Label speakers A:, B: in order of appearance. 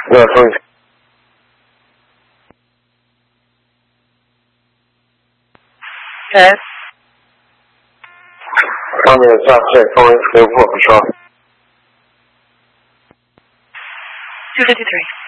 A: 那说一下。
B: Yes.
A: 上面下线稍微恢复，说。
B: 253.